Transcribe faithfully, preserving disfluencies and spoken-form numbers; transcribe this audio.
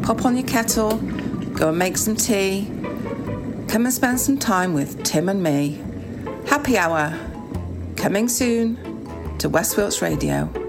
Pop on your kettle, go and make some tea. Come and spend some time with Tim and me. Happy Hour, coming soon to West Wilts Radio.